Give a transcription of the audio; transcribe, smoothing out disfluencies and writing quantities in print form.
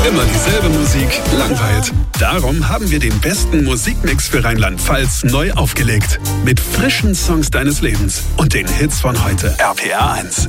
Immer dieselbe Musik langweilt. Darum haben wir den besten Musikmix für Rheinland-Pfalz neu aufgelegt. Mit frischen Songs deines Lebens und den Hits von heute. RPR 1.